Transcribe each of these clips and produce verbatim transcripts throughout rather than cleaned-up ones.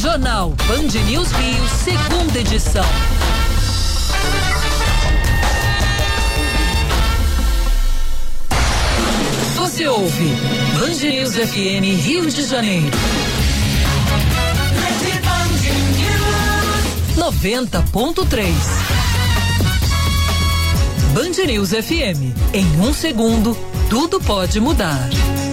Jornal Band News Rio, segunda edição. Você ouve Band News F M Rio de Janeiro. noventa ponto três. Band News F M. Em um segundo, tudo pode mudar.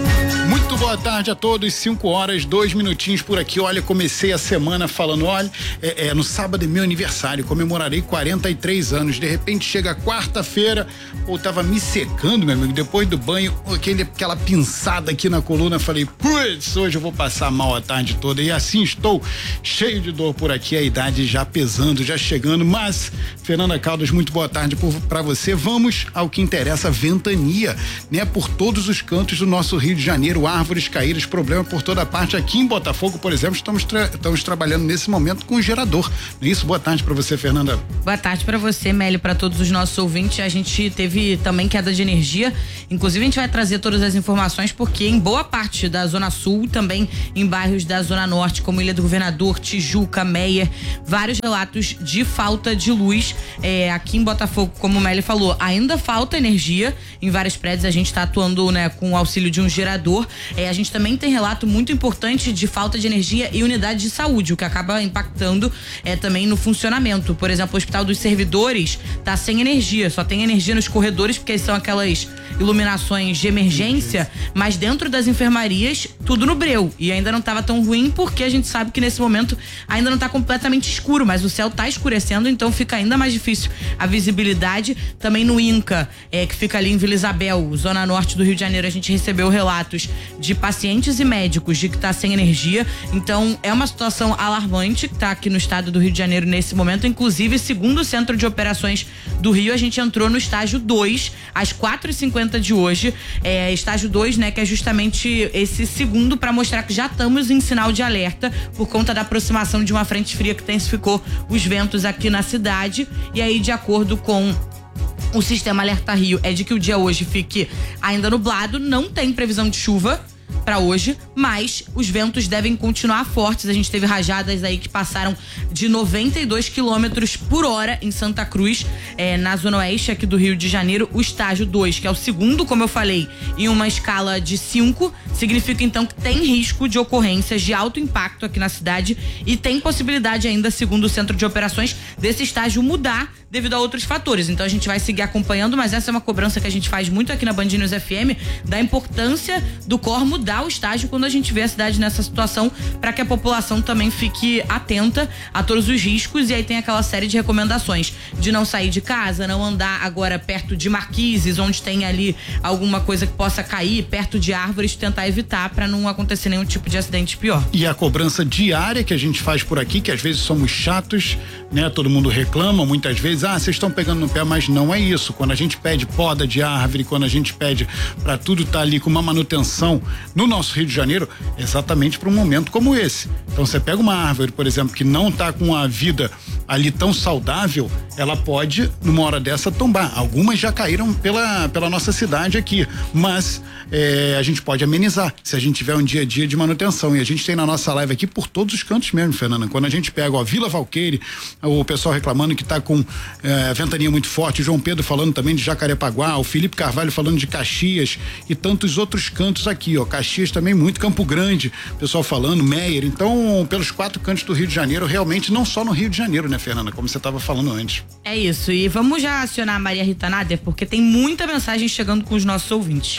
Muito boa tarde a todos, cinco horas, dois minutinhos por aqui. Olha, comecei a semana falando, olha, é, é, no sábado é meu aniversário, comemorarei quarenta e três anos. De repente chega quarta-feira, eu tava me secando, meu amigo, depois do banho, aquele, aquela pinçada aqui na coluna, falei, putz, hoje eu vou passar mal a tarde toda. E assim estou, cheio de dor por aqui, a idade já pesando, já chegando. Mas, Fernanda Caldas, muito boa tarde para você. Vamos ao que interessa, ventania, né? Por todos os cantos do nosso Rio de Janeiro. Árvores caídas, problema por toda parte. Aqui em Botafogo, por exemplo, estamos, tra estamos trabalhando nesse momento com gerador. Não é isso? Boa tarde para você, Fernanda. Boa tarde para você, Mélio, para todos os nossos ouvintes. A gente teve também queda de energia. Inclusive, a gente vai trazer todas as informações, porque em boa parte da Zona Sul, também em bairros da Zona Norte, como Ilha do Governador, Tijuca, Meier, vários relatos de falta de luz. É, aqui em Botafogo, como o Mélio falou, ainda falta energia. Em vários prédios a gente está atuando, né, com o auxílio de um gerador. É, a gente também tem relato muito importante de falta de energia e unidade de saúde, o que acaba impactando é, também no funcionamento. Por exemplo, o Hospital dos Servidores tá sem energia, só tem energia nos corredores, porque são aquelas iluminações de emergência, mas dentro das enfermarias, tudo no breu. E ainda não estava tão ruim, porque a gente sabe que nesse momento ainda não está completamente escuro, mas o céu está escurecendo, então fica ainda mais difícil a visibilidade. Também no INCA, é, que fica ali em Vila Isabel, zona norte do Rio de Janeiro, a gente recebeu relatos de pacientes e médicos de que está sem energia. Então é uma situação alarmante que está aqui no estado do Rio de Janeiro nesse momento. Inclusive, segundo o Centro de Operações do Rio, a gente entrou no estágio dois às quatro e cinquenta de hoje. É, estágio dois, né, que é justamente esse segundo para mostrar que já estamos em sinal de alerta por conta da aproximação de uma frente fria que intensificou os ventos aqui na cidade. E aí, de acordo com o Sistema Alerta Rio, é de que o dia hoje fique ainda nublado, não tem previsão de chuva para hoje, mas os ventos devem continuar fortes. A gente teve rajadas aí que passaram de noventa e dois quilômetros por hora em Santa Cruz, é, na zona oeste aqui do Rio de Janeiro. O estágio dois, que é o segundo, como eu falei, em uma escala de cinco, significa então que tem risco de ocorrências de alto impacto aqui na cidade e tem possibilidade ainda, segundo o Centro de Operações, desse estágio mudar devido a outros fatores. Então a gente vai seguir acompanhando, mas essa é uma cobrança que a gente faz muito aqui na Band News F M, da importância do C O R mudar o estágio quando a gente vê a cidade nessa situação, para que a população também fique atenta a todos os riscos. E aí tem aquela série de recomendações de não sair de casa, não andar agora perto de marquises, onde tem ali alguma coisa que possa cair, perto de árvores, tentar evitar para não acontecer nenhum tipo de acidente pior. E a cobrança diária que a gente faz por aqui, que às vezes somos chatos, né? Todo mundo reclama, muitas vezes, ah, vocês estão pegando no pé, mas não é isso. Quando a gente pede poda de árvore, quando a gente pede para tudo estar tá ali com uma manutenção no nosso Rio de Janeiro, exatamente para um momento como esse. Então você pega uma árvore, por exemplo, que não está com a vida ali tão saudável, ela pode, numa hora dessa, tombar. Algumas já caíram pela, pela nossa cidade aqui, mas é, a gente pode amenizar se a gente tiver um dia a dia de manutenção. E a gente tem na nossa live aqui por todos os cantos mesmo, Fernanda. Quando a gente pega, ó, Vila Valqueire, o pessoal reclamando que está com é, ventania muito forte, o João Pedro falando também de Jacarepaguá, o Felipe Carvalho falando de Caxias e tantos outros cantos aqui, ó. Caxias também muito, Campo Grande, pessoal falando, Meier. Então, pelos quatro cantos do Rio de Janeiro, realmente não só no Rio de Janeiro, né, Fernanda, como você estava falando antes. É isso, e vamos já acionar a Maria Rita Nader, porque tem muita mensagem chegando com os nossos ouvintes.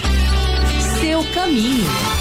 Seu caminho.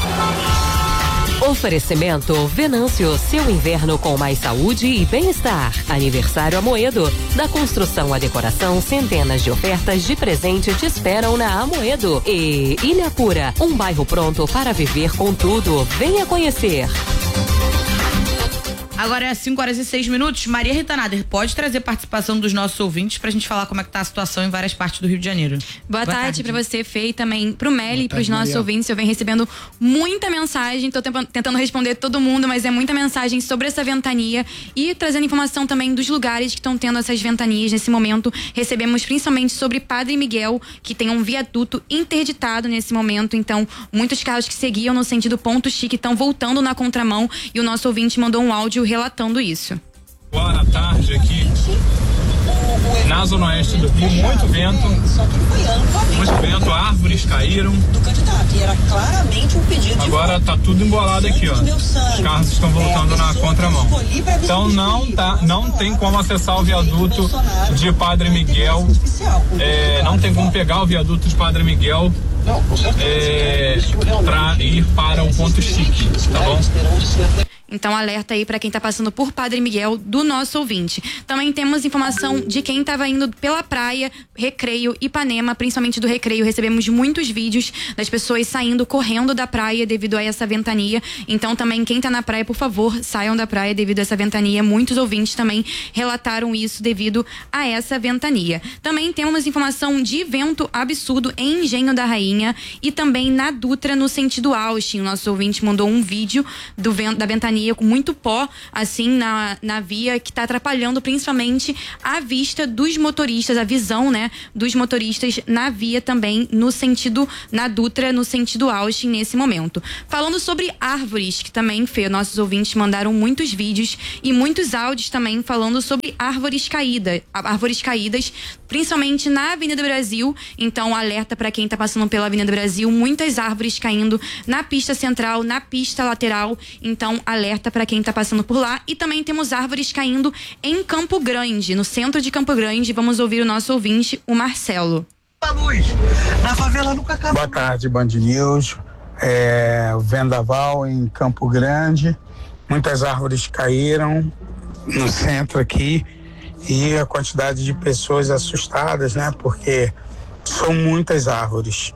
Oferecimento Venâncio, seu inverno com mais saúde e bem-estar. Aniversário Amoedo. Da construção à decoração, centenas de ofertas de presente te esperam na Amoedo. E Ilha Pura, um bairro pronto para viver com tudo. Venha conhecer. Agora é cinco horas e seis minutos. Maria Rita Nader, pode trazer participação dos nossos ouvintes pra gente falar como é que tá a situação em várias partes do Rio de Janeiro. Boa, Boa tarde, tarde pra você, Fê, e também pro Meli e pros nossos Maria. ouvintes. Eu venho recebendo muita mensagem, tô tentando responder todo mundo, mas é muita mensagem sobre essa ventania e trazendo informação também dos lugares que estão tendo essas ventanias nesse momento. Recebemos principalmente sobre Padre Miguel, que tem um viaduto interditado nesse momento, então muitos carros que seguiam no sentido Ponto Chique estão voltando na contramão, e o nosso ouvinte mandou um áudio relatando isso. Boa tarde aqui na zona oeste do Rio, muito vento, muito vento, árvores caíram. Agora tá tudo embolado aqui, ó. Os carros estão voltando na contramão. Então não tá, não tem como acessar o viaduto de Padre Miguel, é, não tem como pegar o viaduto de Padre Miguel é, para ir para o ponto chique, tá bom? Então, alerta aí para quem tá passando por Padre Miguel do nosso ouvinte. Também temos informação de quem tava indo pela praia, Recreio, Ipanema, principalmente do Recreio. Recebemos muitos vídeos das pessoas saindo, correndo da praia devido a essa ventania. Então, também quem tá na praia, por favor, saiam da praia devido a essa ventania. Muitos ouvintes também relataram isso devido a essa ventania. Também temos informação de vento absurdo em Engenho da Rainha e também na Dutra, no sentido Austin. O nosso ouvinte mandou um vídeo do vento, da ventania com muito pó, assim, na, na via, que está atrapalhando principalmente a vista dos motoristas, a visão, né, dos motoristas na via também, no sentido, na Dutra, no sentido Austin, nesse momento. Falando sobre árvores, que também, Fê, nossos ouvintes mandaram muitos vídeos e muitos áudios também falando sobre árvores caídas, árvores caídas, principalmente na Avenida Brasil. Então, alerta para quem está passando pela Avenida Brasil, muitas árvores caindo na pista central, na pista lateral. Então, alerta para quem está passando por lá. E também temos árvores caindo em Campo Grande, no centro de Campo Grande. Vamos ouvir o nosso ouvinte, o Marcelo. Na favela nunca acaba. Boa tarde, Band News. É, o vendaval em Campo Grande. Muitas árvores caíram no centro aqui. E a quantidade de pessoas assustadas, né? Porque são muitas árvores.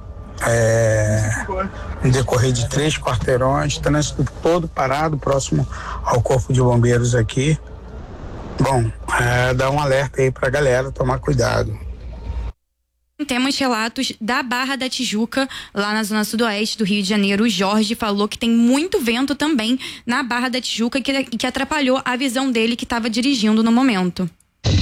É, no decorrer de três quarteirões, trânsito todo parado, próximo ao Corpo de Bombeiros aqui. Bom, é, dá um alerta aí pra galera tomar cuidado. Temos relatos da Barra da Tijuca, lá na zona sudoeste do Rio de Janeiro. O Jorge falou que tem muito vento também na Barra da Tijuca e que, que atrapalhou a visão dele, que estava dirigindo no momento.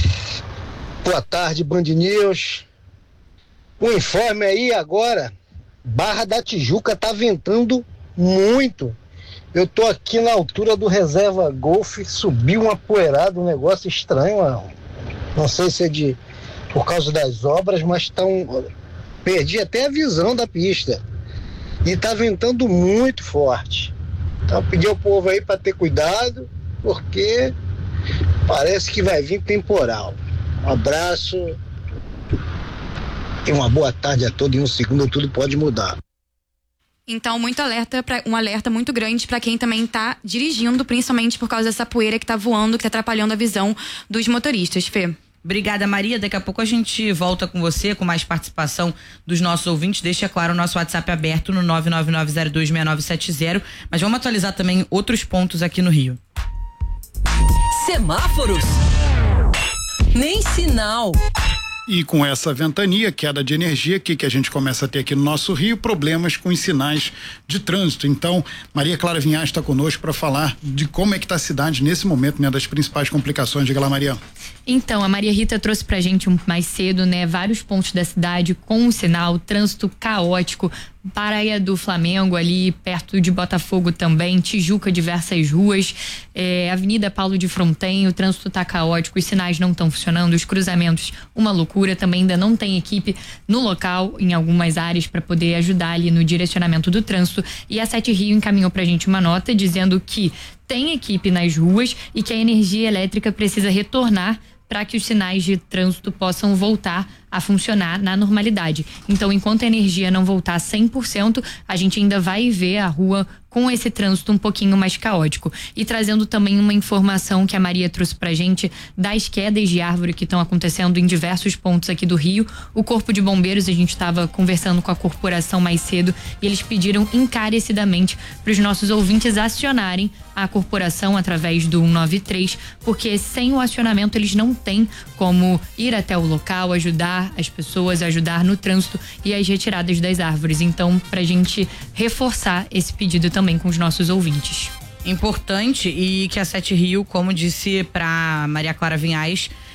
Boa tarde, Band News. O informe aí agora, Barra da Tijuca tá ventando muito. Eu tô aqui na altura do Reserva Golf, subiu uma poeirada, um negócio estranho, não, não sei se é de por causa das obras, mas tá um, perdi até a visão da pista. E tá ventando muito forte. Então pedi ao povo aí para ter cuidado, porque parece que vai vir temporal. Um abraço e uma boa tarde a todos. Em um segundo tudo pode mudar. Então, muito alerta, pra, um alerta muito grande para quem também está dirigindo, principalmente por causa dessa poeira que está voando, que está atrapalhando a visão dos motoristas. Fê. Obrigada, Maria. Daqui a pouco a gente volta com você, com mais participação dos nossos ouvintes. Deixa, claro, o nosso WhatsApp aberto no nove nove nove zero dois seis nove sete zero. Mas vamos atualizar também outros pontos aqui no Rio. Semáforos. Nem sinal. E com essa ventania, queda de energia, o que, que a gente começa a ter aqui no nosso Rio? Problemas com os sinais de trânsito. Então, Maria Clara Vinhas está conosco para falar de como é que está a cidade nesse momento, né? Das principais complicações. Diga lá, Maria. Então, a Maria Rita trouxe pra gente um, mais cedo, né? Vários pontos da cidade com o sinal, trânsito caótico, Praia do Flamengo ali perto de Botafogo também, Tijuca, diversas ruas, é, Avenida Paulo de Fronten, o trânsito tá caótico, os sinais não estão funcionando, os cruzamentos, uma loucura, também ainda não tem equipe no local em algumas áreas para poder ajudar ali no direcionamento do trânsito. E a Sete Rio encaminhou pra gente uma nota dizendo que tem equipe nas ruas e que a energia elétrica precisa retornar para que os sinais de trânsito possam voltar a funcionar na normalidade. Então, enquanto a energia não voltar cem por cento, a gente ainda vai ver a rua com esse trânsito um pouquinho mais caótico. E trazendo também uma informação que a Maria trouxe pra gente das quedas de árvore que estão acontecendo em diversos pontos aqui do Rio. O Corpo de Bombeiros, a gente estava conversando com a corporação mais cedo e eles pediram encarecidamente para os nossos ouvintes acionarem a corporação através do um nove três, porque sem o acionamento eles não têm como ir até o local, ajudar as pessoas, ajudar no trânsito e as retiradas das árvores. Então, pra gente reforçar esse pedido também com os nossos ouvintes. Importante, e que a Sete Rio, como disse pra Maria Clara Vinhas,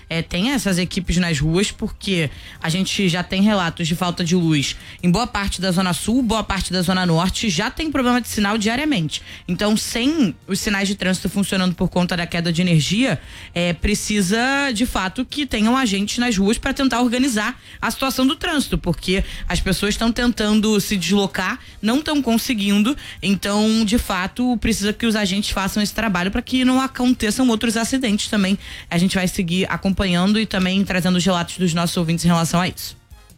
é, tenha essas equipes nas ruas, porque a gente já tem relatos de falta de luz em boa parte da Zona Sul, boa parte da Zona Norte, já tem problema de sinal diariamente. Então, sem os sinais de trânsito funcionando por conta da queda de energia, é, precisa, de fato, que tenham agentes nas ruas para tentar organizar a situação do trânsito, porque as pessoas estão tentando se deslocar, não estão conseguindo, então, de fato, precisa que os agentes façam esse trabalho para que não aconteçam outros acidentes também. A gente vai seguir acompanhando e também trazendo os relatos dos nossos ouvintes em relação a isso.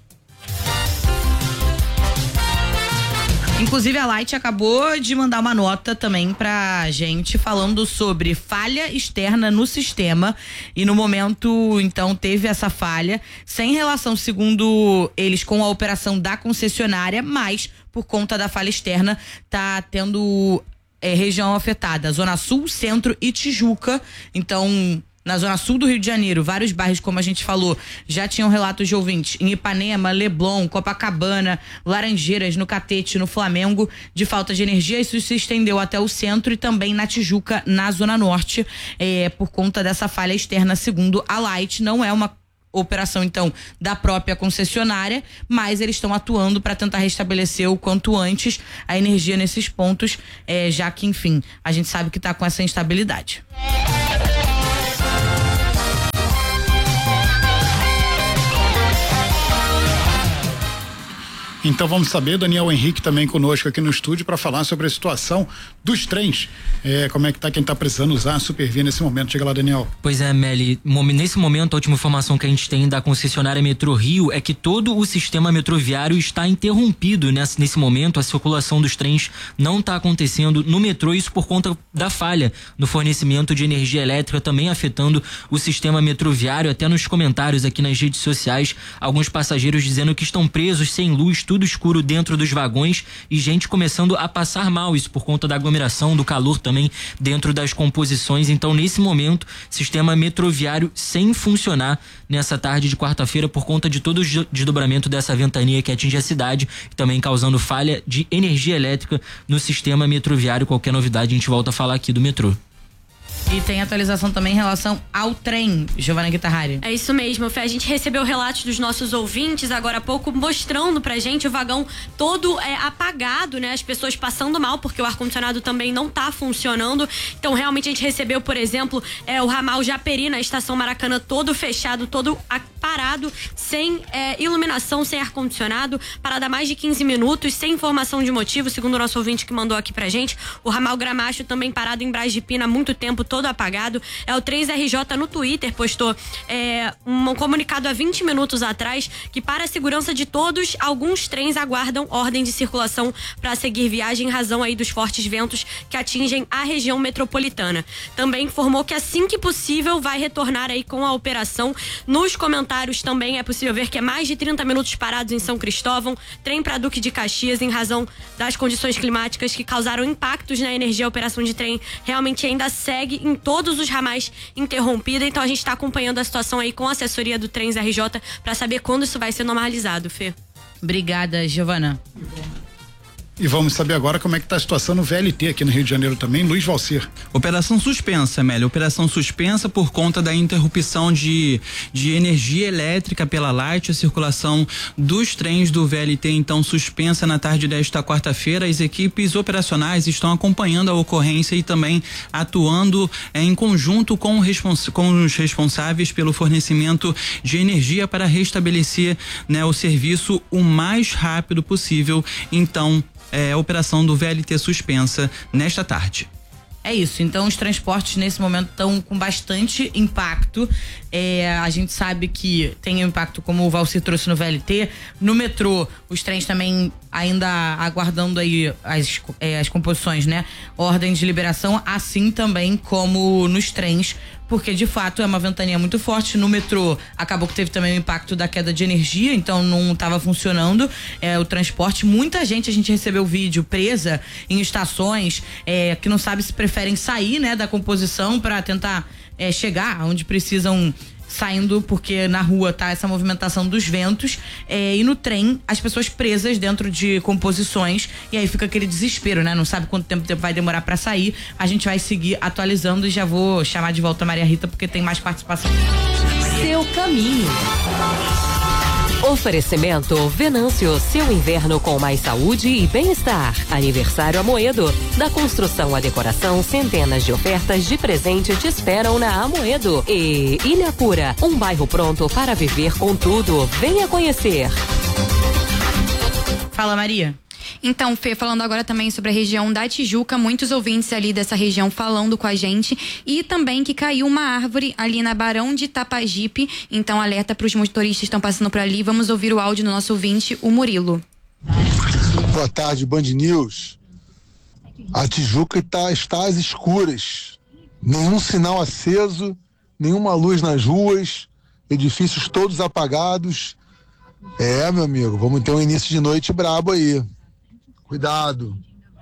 Inclusive a Light acabou de mandar uma nota também pra gente falando sobre falha externa no sistema, e no momento então teve essa falha sem relação, segundo eles, com a operação da concessionária, mas por conta da falha externa tá tendo é, região afetada, Zona Sul, Centro e Tijuca. Então, na Zona Sul do Rio de Janeiro, vários bairros, como a gente falou, já tinham relatos de ouvintes em Ipanema, Leblon, Copacabana, Laranjeiras, no Catete, no Flamengo, de falta de energia. Isso se estendeu até o centro e também na Tijuca, na Zona Norte, é, por conta dessa falha externa, segundo a Light. Não é uma operação, então, da própria concessionária, mas eles estão atuando para tentar restabelecer o quanto antes a energia nesses pontos, é, já que, enfim, a gente sabe que está com essa instabilidade. Então vamos saber, Daniel Henrique também conosco aqui no estúdio para falar sobre a situação dos trens. É, como é que tá quem tá precisando usar a Supervia nesse momento? Chega lá, Daniel. Pois é, Meli, nesse momento a última informação que a gente tem da concessionária Metrô Rio é que todo o sistema metroviário está interrompido nesse, nesse momento. A circulação dos trens não está acontecendo no metrô, isso por conta da falha no fornecimento de energia elétrica, também afetando o sistema metroviário. Até nos comentários aqui nas redes sociais, alguns passageiros dizendo que estão presos sem luz, tudo escuro dentro dos vagões, e gente começando a passar mal, isso por conta da aglomeração, do calor também dentro das composições. Então, nesse momento, sistema metroviário sem funcionar nessa tarde de quarta-feira por conta de todo o desdobramento dessa ventania que atinge a cidade, e também causando falha de energia elétrica no sistema metroviário. Qualquer novidade a gente volta a falar aqui do metrô. E tem atualização também em relação ao trem, Giovana Guitarrari. É isso mesmo, Fê. A gente recebeu relatos dos nossos ouvintes agora há pouco, mostrando pra gente o vagão todo é, apagado, né? As pessoas passando mal, porque o ar-condicionado também não tá funcionando. Então, realmente, a gente recebeu, por exemplo, é, o ramal Japeri na estação Maracanã todo fechado, todo parado, sem é, iluminação, sem ar-condicionado, parado há mais de quinze minutos, sem informação de motivo, segundo o nosso ouvinte que mandou aqui pra gente. O ramal Gramacho também parado em Brás de Pina há muito tempo, todo apagado. É o três R J no Twitter postou é, um comunicado há vinte minutos atrás que, para a segurança de todos, alguns trens aguardam ordem de circulação para seguir viagem em razão aí dos fortes ventos que atingem a região metropolitana. Também informou que assim que possível vai retornar aí com a operação. Nos comentários também é possível ver que é mais de trinta minutos parados em São Cristóvão, trem para Duque de Caxias, em razão das condições climáticas que causaram impactos na energia. A operação de trem realmente ainda segue em todos os ramais interrompida, então a gente está acompanhando a situação aí com a assessoria do Trens R J para saber quando isso vai ser normalizado, Fê. Obrigada, Giovana. E vamos saber agora como é que tá a situação no V L T aqui no Rio de Janeiro também, Luiz Valcir. Operação suspensa, Amélia. Operação suspensa por conta da interrupção de, de energia elétrica pela Light. A circulação dos trens do V L T, então, suspensa na tarde desta quarta-feira. As equipes operacionais estão acompanhando a ocorrência e também atuando é, em conjunto com, respons com os responsáveis pelo fornecimento de energia para restabelecer, né, o serviço o mais rápido possível. Então, É, a operação do V L T suspensa nesta tarde. É isso, então os transportes nesse momento estão com bastante impacto. É, a gente sabe que tem um impacto, como o Valcir trouxe no V L T. No metrô, os trens também ainda aguardando aí as, é, as composições, né? Ordem de liberação, assim também como nos trens, porque de fato é uma ventania muito forte. No metrô acabou que teve também o impacto da queda de energia, então não estava funcionando é, o transporte. Muita gente, a gente recebeu vídeo presa em estações é, que não sabe se preferem sair, né, da composição para tentar é, chegar onde precisam, saindo, porque na rua tá essa movimentação dos ventos, é, e no trem as pessoas presas dentro de composições, e aí fica aquele desespero, né? Não sabe quanto tempo vai demorar para sair. A gente vai seguir atualizando e já vou chamar de volta a Maria Rita porque tem mais participação. seu caminho. Oferecimento Venâncio, seu inverno com mais saúde e bem-estar. Aniversário Amoedo. Da construção à decoração, centenas de ofertas de presente te esperam na Amoedo. E Ilha Pura, um bairro pronto para viver com tudo. Venha conhecer. Fala, Maria. Então, Fê, falando agora também sobre a região da Tijuca, muitos ouvintes ali dessa região falando com a gente, e também que caiu uma árvore ali na Barão de Tapajipe, então alerta para os motoristas que estão passando por ali. Vamos ouvir o áudio do nosso ouvinte, o Murilo. Boa tarde, Band News. A Tijuca tá, está às escuras, nenhum sinal aceso, nenhuma luz nas ruas, edifícios todos apagados. É, meu amigo, vamos ter um início de noite brabo aí. Cuidado.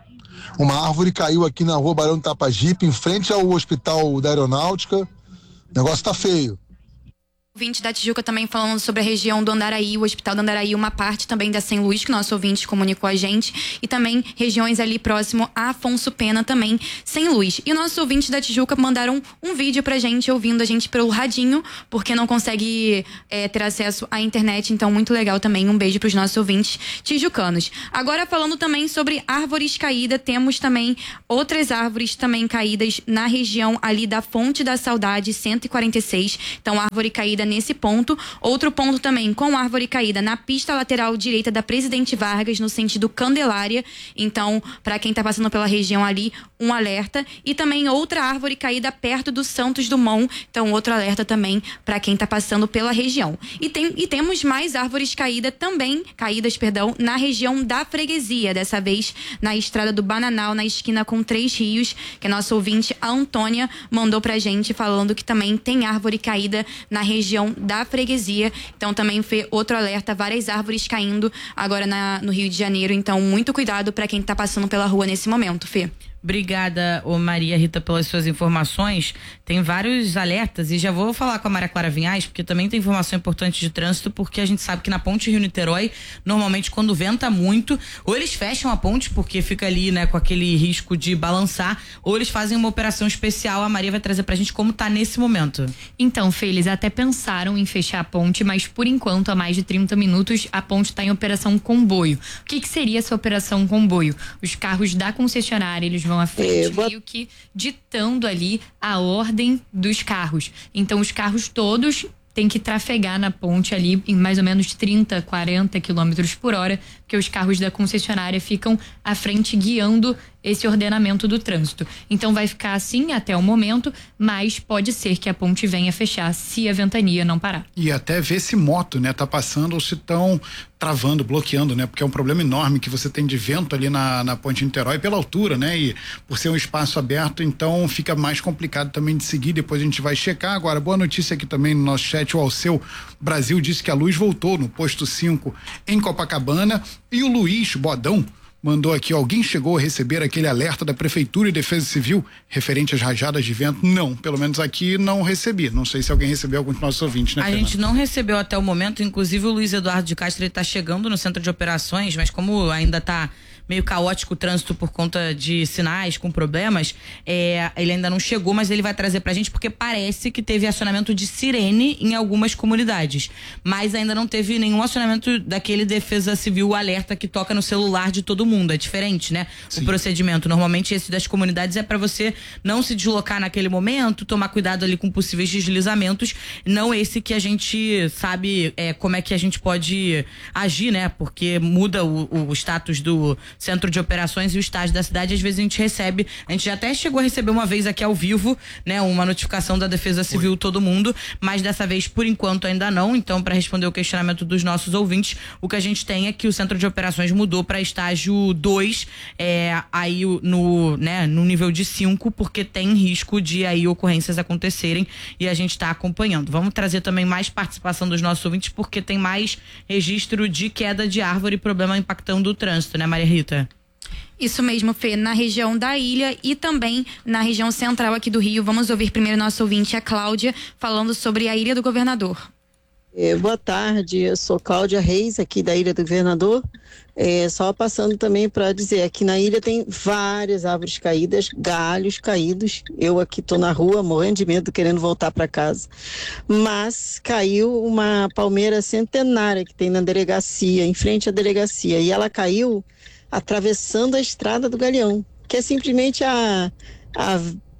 Uma árvore caiu aqui na rua Barão do Tapajipe, em frente ao Hospital da Aeronáutica. O negócio tá feio. Ouvinte da Tijuca também falando sobre a região do Andaraí, o Hospital do Andaraí, uma parte também da São Luís, que o nosso ouvinte comunicou a gente, e também regiões ali próximo a Afonso Pena também, São Luís. E o nosso ouvinte da Tijuca mandaram um vídeo pra gente, ouvindo a gente pelo radinho, porque não consegue é, ter acesso à internet, então muito legal também. Um beijo pros nossos ouvintes tijucanos. Agora falando também sobre árvores caídas, temos também outras árvores também caídas na região ali da Fonte da Saudade, cento e quarenta e seis, então árvore caída nesse ponto. Outro ponto também com árvore caída na pista lateral direita da Presidente Vargas, no sentido Candelária. Então, para quem tá passando pela região ali, um alerta. E também outra árvore caída perto do Santos Dumont. Então, outro alerta também para quem tá passando pela região. E, tem, e temos mais árvores caídas também, caídas, perdão, na região da Freguesia. Dessa vez na estrada do Bananal, na esquina com Três Rios, que a nossa ouvinte, a Antônia, mandou pra gente falando que também tem árvore caída na região da Freguesia. Então também foi outro alerta, várias árvores caindo agora na, no Rio de Janeiro. Então muito cuidado para quem tá passando pela rua nesse momento, Fê. Obrigada, ô Maria Rita, pelas suas informações. Tem vários alertas e já vou falar com a Maria Clara Vinhais, porque também tem informação importante de trânsito, porque a gente sabe que na ponte Rio-Niterói, normalmente quando venta muito, ou eles fecham a ponte, porque fica ali, né, com aquele risco de balançar, ou eles fazem uma operação especial. A Maria vai trazer pra gente como tá nesse momento. Então, Fê, eles até pensaram em fechar a ponte, mas por enquanto, há mais de trinta minutos, a ponte tá em operação comboio. O que que seria essa operação comboio? Os carros da concessionária, eles vão à frente, é, meio que ditando ali a ordem dos carros. Então os carros todos têm que trafegar na ponte ali em mais ou menos trinta, quarenta quilômetros por hora, porque os carros da concessionária ficam à frente guiando esse ordenamento do trânsito. Então vai ficar assim até o momento, mas pode ser que a ponte venha fechar se a ventania não parar. E até ver se moto, né, tá passando ou se estão travando, bloqueando, né? Porque é um problema enorme que você tem de vento ali na, na ponte Niterói pela altura, né? E por ser um espaço aberto, então fica mais complicado também de seguir. Depois a gente vai checar. Agora, boa notícia aqui também no nosso chat, o Alceu Brasil disse que a luz voltou no posto cinco em Copacabana. E o Luiz Bodão mandou aqui: alguém chegou a receber aquele alerta da Prefeitura e Defesa Civil referente às rajadas de vento? Não, pelo menos aqui não recebi. Não sei se alguém recebeu, alguns dos nossos ouvintes, né, A Fernanda? gente não recebeu até o momento, inclusive o Luiz Eduardo de Castro, ele tá chegando no centro de operações, mas como ainda tá meio caótico o trânsito por conta de sinais com problemas, é, ele ainda não chegou, mas ele vai trazer pra gente, porque parece que teve acionamento de sirene em algumas comunidades, mas ainda não teve nenhum acionamento daquele Defesa Civil alerta que toca no celular de todo mundo. É diferente, né? Sim. O procedimento. Normalmente esse das comunidades é pra você não se deslocar naquele momento, tomar cuidado ali com possíveis deslizamentos, não esse que a gente sabe é, como é que a gente pode agir, né? Porque muda o, o status do centro de operações e o estágio da cidade. Às vezes a gente recebe, a gente já até chegou a receber uma vez aqui ao vivo, né, uma notificação da Defesa Civil, Oi. todo mundo, mas dessa vez por enquanto ainda não. Então, para responder o questionamento dos nossos ouvintes, o que a gente tem é que o centro de operações mudou para estágio dois, é, aí no, né, no nível de cinco, porque tem risco de aí ocorrências acontecerem e a gente está acompanhando. Vamos trazer também mais participação dos nossos ouvintes, porque tem mais registro de queda de árvore e problema impactando o trânsito, né, Maria Rita? Isso mesmo, Fê, na região da ilha e também na região central aqui do Rio. Vamos ouvir primeiro nosso ouvinte, a Cláudia, falando sobre a Ilha do Governador. É, boa tarde, eu sou Cláudia Reis, aqui da Ilha do Governador. É, só passando também para dizer, aqui na ilha tem várias árvores caídas, galhos caídos. Eu aqui tô na rua morrendo de medo, querendo voltar para casa. Mas caiu uma palmeira centenária que tem na delegacia, em frente à delegacia, e ela caiu atravessando a estrada do Galeão, que é simplesmente a, a,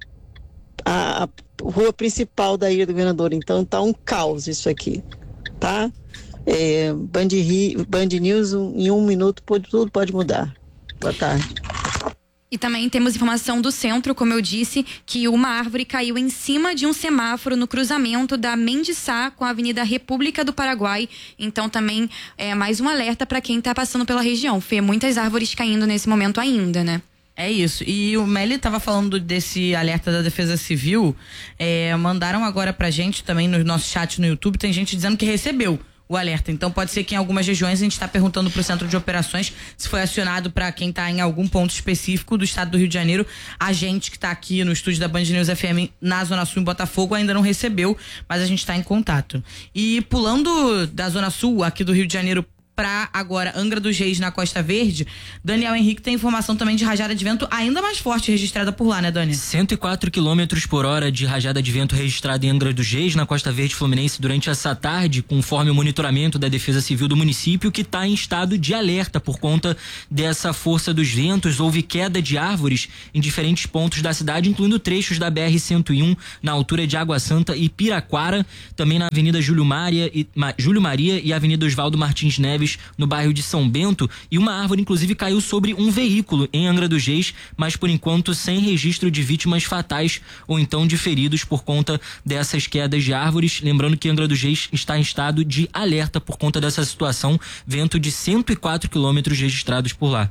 a, a rua principal da Ilha do Governador. Então tá um caos isso aqui, tá? É, Band, Band News, em um minuto pode, tudo pode mudar. Boa tarde. E também temos informação do centro, como eu disse, que uma árvore caiu em cima de um semáforo no cruzamento da Mendiçá com a Avenida República do Paraguai. Então também é mais um alerta para quem está passando pela região. Fê, muitas árvores caindo nesse momento ainda, né? É isso. E o Meli estava falando desse alerta da Defesa Civil. É, mandaram agora pra gente também no nosso chat no YouTube. Tem gente dizendo que recebeu o alerta. Então pode ser que em algumas regiões a gente está perguntando pro Centro de Operações se foi acionado para quem está em algum ponto específico do estado do Rio de Janeiro. A gente que está aqui no estúdio da Band News F M na Zona Sul em Botafogo ainda não recebeu, mas a gente está em contato. E pulando da Zona Sul aqui do Rio de Janeiro para agora Angra dos Reis, na Costa Verde, Daniel Henrique tem informação também de rajada de vento ainda mais forte registrada por lá, né, Dani? cento e quatro quilômetros por hora de rajada de vento registrada em Angra dos Reis, na Costa Verde Fluminense, durante essa tarde, conforme o monitoramento da Defesa Civil do município, que está em estado de alerta por conta dessa força dos ventos. Houve queda de árvores em diferentes pontos da cidade, incluindo trechos da B R cento e um, na altura de Água Santa e Piraquara, também na Avenida Júlio Maria e, Ma, Júlio Maria e Avenida Oswaldo Martins Neves, no bairro de São Bento, e uma árvore inclusive caiu sobre um veículo em Angra dos Reis, mas por enquanto sem registro de vítimas fatais ou então de feridos por conta dessas quedas de árvores. Lembrando que Angra dos Reis está em estado de alerta por conta dessa situação, vento de cento e quatro quilômetros registrados por lá.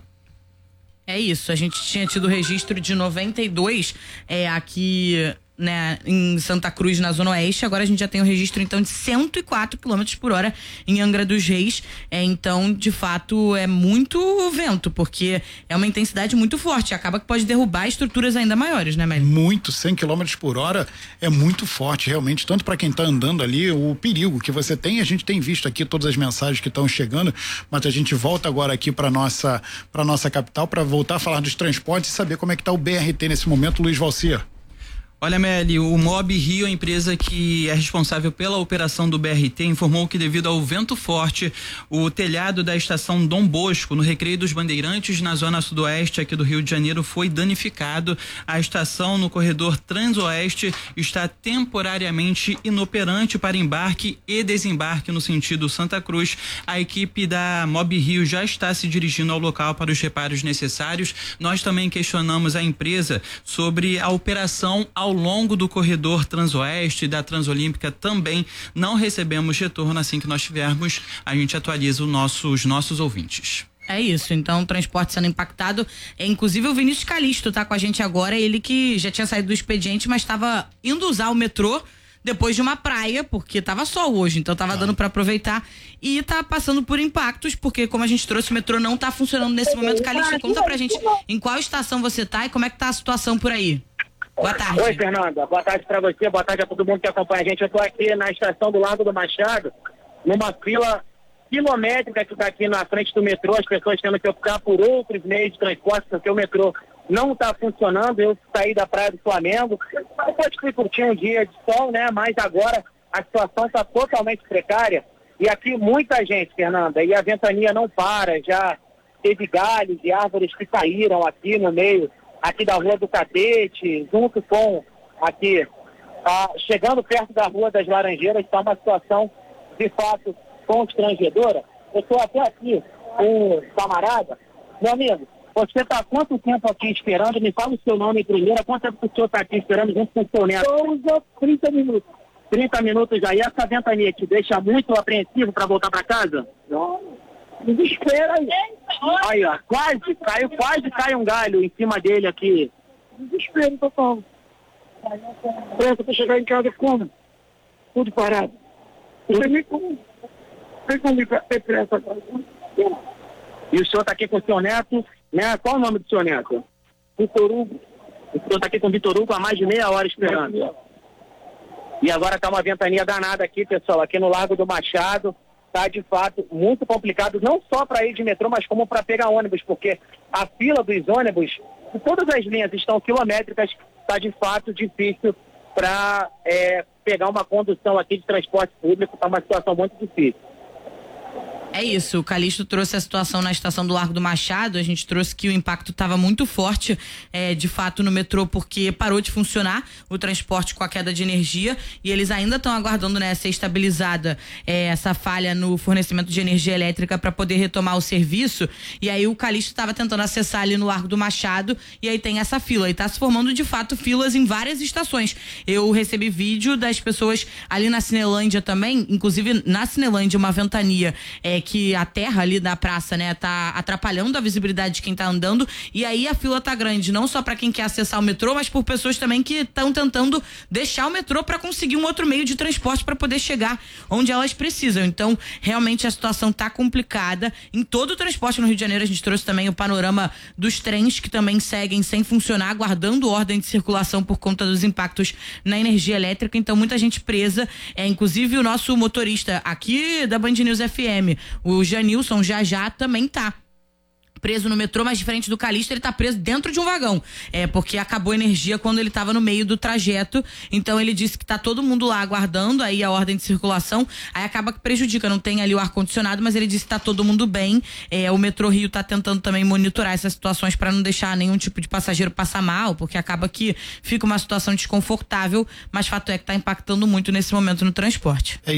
É isso, a gente tinha tido registro de noventa e dois é, aqui, né, em Santa Cruz, na Zona Oeste. Agora a gente já tem o registro então de cento e quatro quilômetros por hora em Angra dos Reis. É, então, de fato, é muito vento, porque é uma intensidade muito forte. Acaba que pode derrubar estruturas ainda maiores, né, Meli? Muito, cem quilômetros por hora é muito forte, realmente, tanto para quem está andando ali, o perigo que você tem. A gente tem visto aqui todas as mensagens que estão chegando, mas a gente volta agora aqui para nossa para nossa capital para voltar a falar dos transportes e saber como é que está o B R T nesse momento, Luiz Valcia. Olha, Meli, o Mob Rio, a empresa que é responsável pela operação do B R T, informou que devido ao vento forte, o telhado da estação Dom Bosco, no Recreio dos Bandeirantes, na zona sudoeste aqui do Rio de Janeiro, foi danificado. A estação no corredor Transoeste está temporariamente inoperante para embarque e desembarque no sentido Santa Cruz. A equipe da Mob Rio já está se dirigindo ao local para os reparos necessários. Nós também questionamos a empresa sobre a operação ao Ao longo do corredor Transoeste da Transolímpica. Também não recebemos retorno. Assim que nós tivermos, a gente atualiza o nosso, os nossos ouvintes. É isso, então o transporte sendo impactado. É, inclusive o Vinícius Calixto tá com a gente agora, ele que já tinha saído do expediente, mas estava indo usar o metrô depois de uma praia, porque tava sol hoje, então tava dando para aproveitar, e tá passando por impactos, porque como a gente trouxe, o metrô não tá funcionando nesse momento. Calixto, conta pra gente em qual estação você tá e como é que tá a situação por aí. Boa tarde. Oi, Fernanda. Boa tarde para você, boa tarde a todo mundo que acompanha a gente. Eu estou aqui na estação do Largo do Machado, numa fila quilométrica que está aqui na frente do metrô, as pessoas tendo que optar por outros meios de transporte, porque o metrô não está funcionando. Eu saí da Praia do Flamengo, depois fui curtir um dia de sol, né? Mas agora a situação está totalmente precária. E aqui muita gente, Fernanda, e a ventania não para, já teve galhos e árvores que caíram aqui no meio aqui da Rua do Catete, junto com aqui, ah, chegando perto da Rua das Laranjeiras, está uma situação de fato constrangedora. Eu estou até aqui com um camarada. Meu amigo, você está há quanto tempo aqui esperando? Me fala o seu nome primeiro. Quanto tempo o senhor está aqui esperando junto com o seu neto? trinta minutos. trinta minutos já. E essa ventania te deixa muito apreensivo para voltar para casa? Não. Desespera aí. Aí, ó, quase caiu, quase cai um galho em cima dele aqui. Desespero total. Presta pra chegar em casa como? Tudo parado. Não tem nem como. Tem como ter pressa agora. E o senhor tá aqui com o seu neto, né? Qual o nome do seu neto? Vitor Hugo. O senhor tá aqui com o Vitor Hugo há mais de meia hora esperando. E agora tá uma ventania danada aqui, pessoal, aqui no Largo do Machado. Tá, de fato, muito complicado, não só para ir de metrô, mas como para pegar ônibus, porque a fila dos ônibus, todas as linhas estão quilométricas, tá, de fato, difícil para é, pegar uma condução aqui de transporte público, tá uma situação muito difícil. É isso, o Calixto trouxe a situação na estação do Largo do Machado, a gente trouxe que o impacto estava muito forte, é, de fato, no metrô, porque parou de funcionar o transporte com a queda de energia e eles ainda estão aguardando, né, ser estabilizada é, essa falha no fornecimento de energia elétrica para poder retomar o serviço. E aí o Calixto estava tentando acessar ali no Largo do Machado e aí tem essa fila, e tá se formando de fato filas em várias estações. Eu recebi vídeo das pessoas ali na Cinelândia também, inclusive na Cinelândia, uma ventania é, que a terra ali da praça, né, tá atrapalhando a visibilidade de quem tá andando, e aí a fila tá grande, não só para quem quer acessar o metrô, mas por pessoas também que estão tentando deixar o metrô para conseguir um outro meio de transporte para poder chegar onde elas precisam. Então, realmente a situação tá complicada em todo o transporte no Rio de Janeiro. A gente trouxe também o panorama dos trens que também seguem sem funcionar, aguardando ordem de circulação por conta dos impactos na energia elétrica. Então, muita gente presa, é, inclusive o nosso motorista aqui da Band News F M, o Janilson, já já também tá preso no metrô, mas diferente do Calixto, ele tá preso dentro de um vagão, é, porque acabou a energia quando ele tava no meio do trajeto. Então ele disse que tá todo mundo lá aguardando aí a ordem de circulação, aí acaba que prejudica, não tem ali o ar-condicionado, mas ele disse que tá todo mundo bem. É, o Metrô Rio tá tentando também monitorar essas situações para não deixar nenhum tipo de passageiro passar mal, porque acaba que fica uma situação desconfortável, mas fato é que tá impactando muito nesse momento no transporte. É